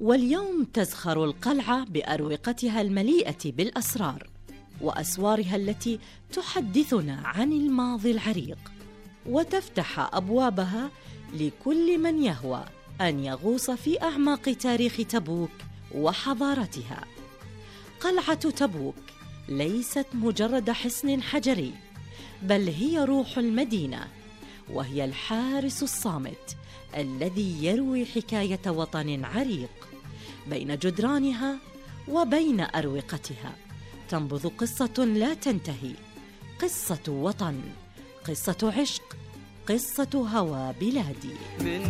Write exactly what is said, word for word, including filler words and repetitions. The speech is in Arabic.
واليوم تزخر القلعة بأروقتها المليئة بالأسرار وأسوارها التي تحدثنا عن الماضي العريق، وتفتح أبوابها لكل من يهوى أن يغوص في أعماق تاريخ تبوك وحضارتها. قلعة تبوك ليست مجرد حصن حجري، بل هي روح المدينة، وهي الحارس الصامت الذي يروي حكاية وطن عريق. بين جدرانها وبين أروقتها تنبض قصة لا تنتهي، قصة وطن، قصة عشق، قصة هوى بلادي.